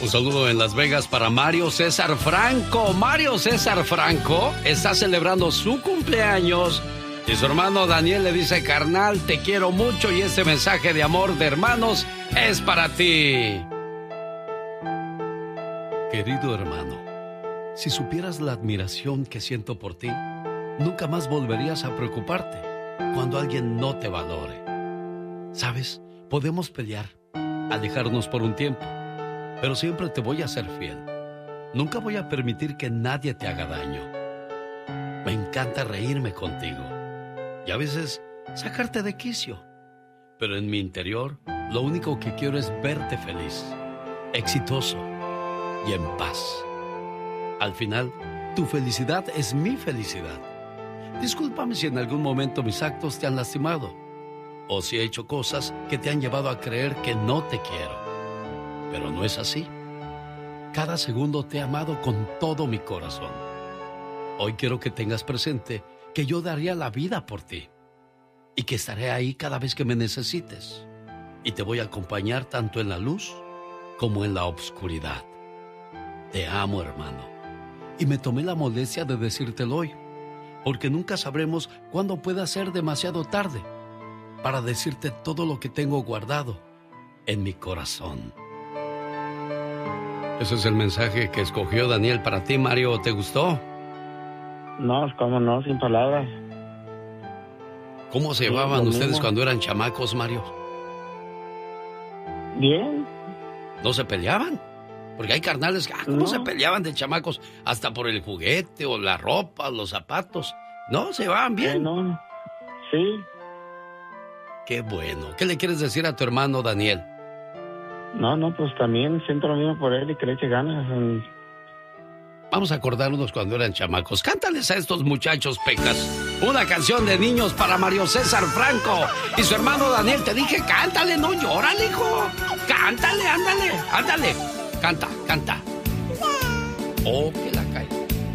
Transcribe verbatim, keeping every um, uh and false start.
Un saludo en Las Vegas para Mario César Franco. Mario César Franco está celebrando su cumpleaños y su hermano Daniel le dice: carnal, te quiero mucho y este mensaje de amor de hermanos es para ti. Querido hermano, si supieras la admiración que siento por ti, nunca más volverías a preocuparte cuando alguien no te valore. ¿Sabes? Podemos pelear, alejarnos por un tiempo, pero siempre te voy a ser fiel. Nunca voy a permitir que nadie te haga daño. Me encanta reírme contigo y a veces sacarte de quicio. Pero en mi interior, lo único que quiero es verte feliz, exitoso y en paz. Al final, tu felicidad es mi felicidad. Discúlpame si en algún momento mis actos te han lastimado o si he hecho cosas que te han llevado a creer que no te quiero. Pero no es así. Cada segundo te he amado con todo mi corazón. Hoy quiero que tengas presente que yo daría la vida por ti y que estaré ahí cada vez que me necesites. Y te voy a acompañar tanto en la luz como en la oscuridad. Te amo, hermano. Y me tomé la molestia de decírtelo hoy, porque nunca sabremos cuándo pueda ser demasiado tarde para decirte todo lo que tengo guardado en mi corazón. Ese es el mensaje que escogió Daniel para ti, Mario. ¿Te gustó? No, cómo no, sin palabras. ¿Cómo se Sí, llevaban lo ustedes mismo. cuando eran chamacos, Mario? Bien. ¿No se peleaban? Porque hay carnales que, ah, ¿cómo No. se peleaban de chamacos? Hasta por el juguete o la ropa, los zapatos. No, se llevaban Sí, bien. no. Sí. Qué bueno. ¿Qué le quieres decir a tu hermano Daniel? No, no, pues también siento lo mismo por él y que le eche ganas. mm. Vamos a acordarnos cuando eran chamacos. Cántales a estos muchachos, Pecas, una canción de niños para Mario César Franco y su hermano Daniel. Te dije, cántale, no llórale, hijo. Cántale, ándale, ándale. Canta, canta. Oh, que la